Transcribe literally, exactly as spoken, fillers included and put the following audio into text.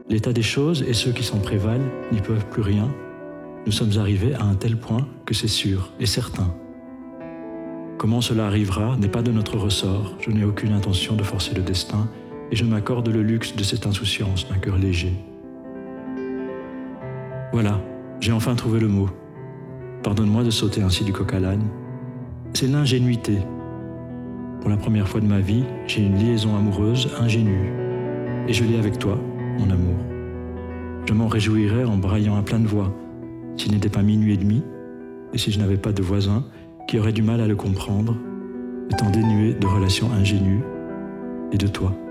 L'état des choses et ceux qui s'en prévalent n'y peuvent plus rien. Nous sommes arrivés à un tel point que c'est sûr et certain. Comment cela arrivera n'est pas de notre ressort. Je n'ai aucune intention de forcer le destin et je m'accorde le luxe de cette insouciance d'un cœur léger. Voilà, j'ai enfin trouvé le mot. Pardonne-moi de sauter ainsi du coq à l'âne. C'est l'ingénuité. Pour la première fois de ma vie, j'ai une liaison amoureuse ingénue. Et je l'ai avec toi, mon amour. Je m'en réjouirais en braillant à pleine voix, s'il n'était pas minuit et demi, et si je n'avais pas de voisin qui aurait du mal à le comprendre, étant dénué de relations ingénues et de toi.